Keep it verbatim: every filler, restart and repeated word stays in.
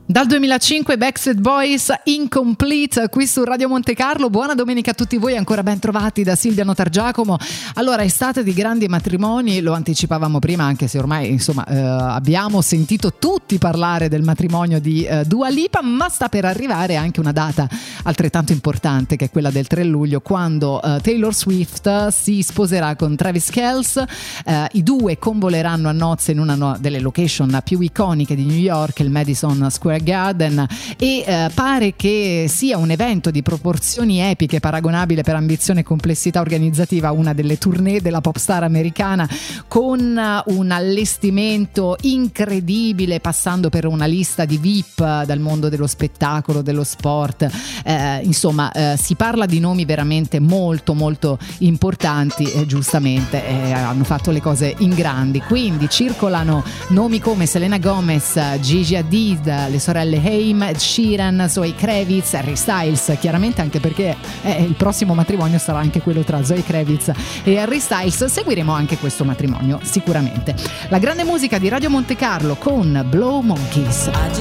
Dal duemilacinque Backstreet Boys, Incomplete, qui su Radio Monte Carlo. Buona domenica a tutti voi, ancora ben trovati da Silvia Notargiacomo. Allora, estate di grandi matrimoni, lo anticipavamo prima, anche se ormai insomma eh, abbiamo sentito tutti parlare del matrimonio di eh, Dua Lipa, ma sta per arrivare anche una data altrettanto importante, che è quella del tre luglio, quando eh, Taylor Swift si sposerà con Travis Kelce. Eh, i due convoleranno a nozze in una no- delle location più iconiche di New York, il Madison Square Garden, e eh, pare che sia un evento di proporzioni epiche, paragonabile per ambizione e complessità organizzativa a una delle tournée della pop star americana, con un allestimento incredibile, passando per una lista di V I P dal mondo dello spettacolo, dello sport. Eh, insomma, eh, si parla di nomi veramente molto molto importanti e giustamente eh, hanno fatto le cose in grandi. Quindi circolano nomi come Selena Gomez, Gigi Hadid, le sorelle Haim, Ed Sheeran, Zoe Kravitz, Harry Styles, chiaramente, anche perché eh, il prossimo matrimonio sarà anche quello tra Zoe Kravitz e Harry Styles. Seguiremo anche questo matrimonio sicuramente. La grande musica di Radio Monte Carlo con Blow Monkeys.